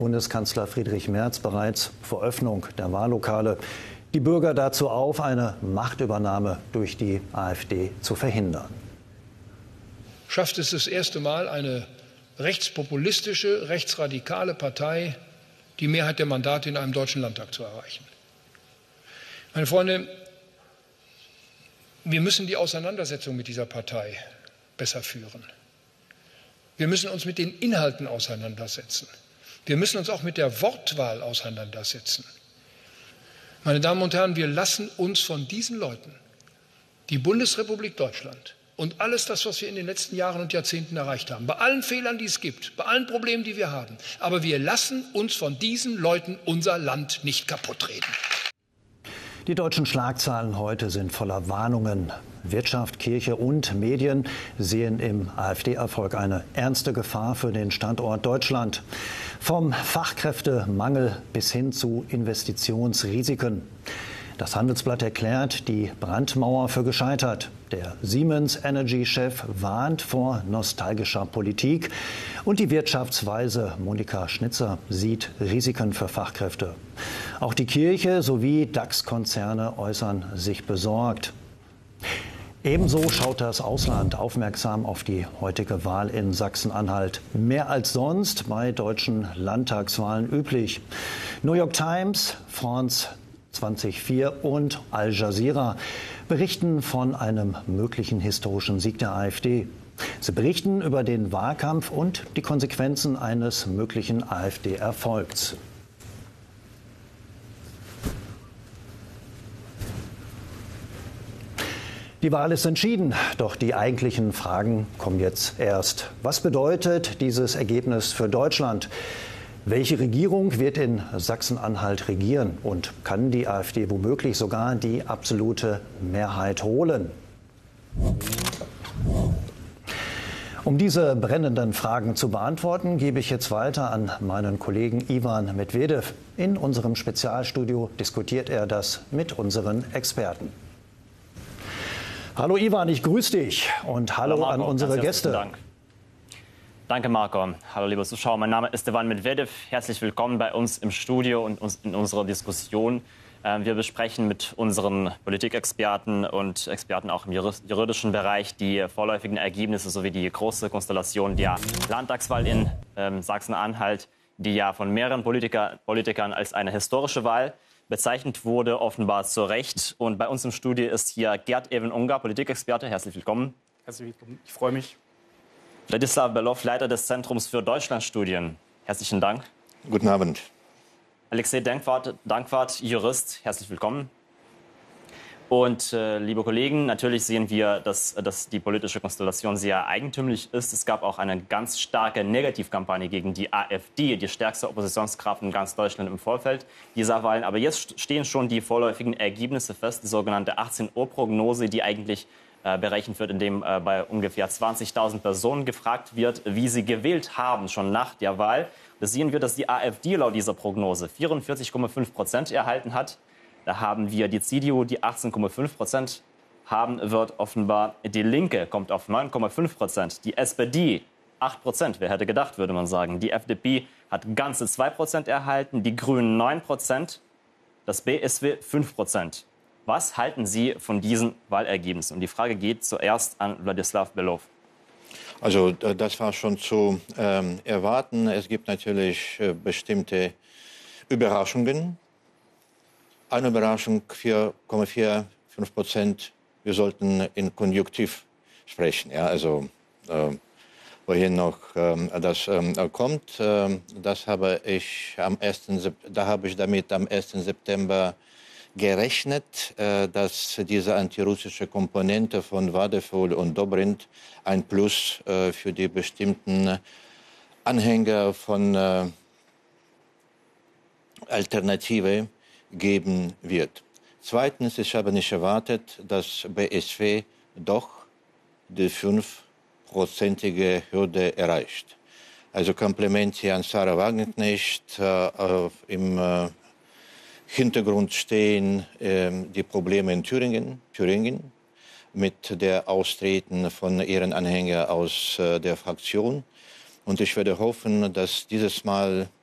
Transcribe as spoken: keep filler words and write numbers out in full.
Bundeskanzler Friedrich Merz bereits vor Öffnung der Wahllokale die Bürger dazu auf, eine Machtübernahme durch die AfD zu verhindern. Schafft es das erste Mal eine rechtspopulistische, rechtsradikale Partei, die Mehrheit der Mandate in einem deutschen Landtag zu erreichen. Meine Freunde, wir müssen die Auseinandersetzung mit dieser Partei besser führen. Wir müssen uns mit den Inhalten auseinandersetzen. Wir müssen uns auch mit der Wortwahl auseinandersetzen. Meine Damen und Herren, wir lassen uns von diesen Leuten die Bundesrepublik Deutschland und alles das, was wir in den letzten Jahren und Jahrzehnten erreicht haben, bei allen Fehlern, die es gibt, bei allen Problemen, die wir haben, aber wir lassen uns von diesen Leuten unser Land nicht kaputtreden. Die deutschen Schlagzeilen heute sind voller Warnungen. Wirtschaft, Kirche und Medien sehen im AfD-Erfolg eine ernste Gefahr für den Standort Deutschland. Vom Fachkräftemangel bis hin zu Investitionsrisiken. Das Handelsblatt erklärt die Brandmauer für gescheitert. Der Siemens Energy-Chef warnt vor nostalgischer Politik. Und die Wirtschaftsweise Monika Schnitzer sieht Risiken für Fachkräfte. Auch die Kirche sowie DAX-Konzerne äußern sich besorgt. Ebenso schaut das Ausland aufmerksam auf die heutige Wahl in Sachsen-Anhalt. Mehr als sonst bei deutschen Landtagswahlen üblich. New York Times, France zwanzig und Al Jazeera berichten von einem möglichen historischen Sieg der AfD. Sie berichten über den Wahlkampf und die Konsequenzen eines möglichen AfD-Erfolgs. Die Wahl ist entschieden, doch die eigentlichen Fragen kommen jetzt erst. Was bedeutet dieses Ergebnis für Deutschland? Welche Regierung wird in Sachsen-Anhalt regieren? Und kann die AfD womöglich sogar die absolute Mehrheit holen? Um diese brennenden Fragen zu beantworten, gebe ich jetzt weiter an meinen Kollegen Ivan Medvedev. In unserem Spezialstudio diskutiert er das mit unseren Experten. Hallo Ivan, ich grüße dich und hallo, hallo Marco, an unsere Gäste. Dank. Danke Marco. Hallo liebe Zuschauer, mein Name ist Ivan Medvedev. Herzlich willkommen bei uns im Studio und in unserer Diskussion. Wir besprechen mit unseren Politikexperten und Experten auch im juridischen Bereich die vorläufigen Ergebnisse sowie die große Konstellation der Landtagswahl in ähm, Sachsen-Anhalt, die ja von mehreren Politiker, Politikern als eine historische Wahl bezeichnet wurde, offenbar zu Recht. Und bei uns im Studio ist hier Gerd Ewen-Unger, Politikexperte. Herzlich willkommen. Herzlich willkommen. Ich freue mich. Wladislav Belov, Leiter des Zentrums für Deutschlandstudien. Herzlichen Dank. Guten Abend. Alexei Dankwart, Dankwart, Jurist. Herzlich willkommen. Und äh, liebe Kollegen, natürlich sehen wir, dass, dass die politische Konstellation sehr eigentümlich ist. Es gab auch eine ganz starke Negativkampagne gegen die AfD, die stärkste Oppositionskraft in ganz Deutschland im Vorfeld dieser Wahlen. Aber jetzt stehen schon die vorläufigen Ergebnisse fest, die sogenannte achtzehn Uhr Prognose, die eigentlich äh, berechnet wird, indem äh, bei ungefähr zwanzigtausend Personen gefragt wird, wie sie gewählt haben, schon nach der Wahl. Da sehen wir, dass die AfD laut dieser Prognose vierundvierzig Komma fünf Prozent erhalten hat. Da haben wir die C D U, die achtzehn Komma fünf Prozent haben wird, offenbar. Die Linke kommt auf neun Komma fünf Prozent. Die S P D acht Prozent. Wer hätte gedacht, würde man sagen. Die F D P hat ganze zwei Prozent erhalten. Die Grünen neun Prozent. Das B S W fünf Prozent. Was halten Sie von diesen Wahlergebnissen? Und die Frage geht zuerst an Wladislav Belov. Also das war schon zu ähm, erwarten. Es gibt natürlich äh, bestimmte Überraschungen. Eine Überraschung, vier Komma fünfundvierzig Prozent. Wir sollten in Konjunktiv sprechen. Ja, also äh, wohin noch ähm, das ähm, kommt, äh, das habe ich am ersten da habe ich damit am ersten September gerechnet, äh, dass diese antirussische Komponente von Wadefuhl und Dobrindt ein Plus äh, für die bestimmten Anhänger von äh, Alternative geben wird. Zweitens, ich habe nicht erwartet, dass B S W doch die fünfprozentige Hürde erreicht. Also Kompliment hier an Sarah Wagenknecht. Äh, Im äh, Hintergrund stehen äh, die Probleme in Thüringen, Thüringen mit der Austreten von ihren Anhängern aus äh, der Fraktion. Und ich werde hoffen, dass dieses Mal